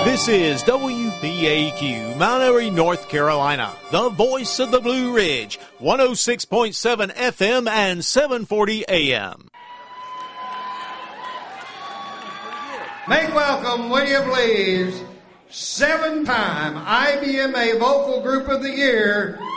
This is WBAQ, Mount Airy, North Carolina, the voice of the Blue Ridge, 106.7 FM and 740 AM. Make welcome, will you please, 7-time IBMA Vocal Group of the Year,